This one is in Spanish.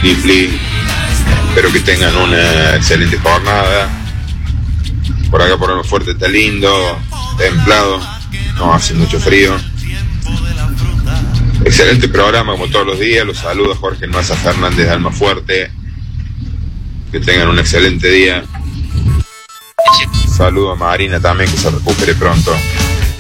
Flip. Espero que tengan una excelente jornada. Por acá por el fuerte está lindo, templado, no hace mucho frío. Excelente programa como todos los días. Los saludos Jorge Maza Fernández de Almafuerte. Que tengan un excelente día. Saludo a Marina también, que se recupere pronto.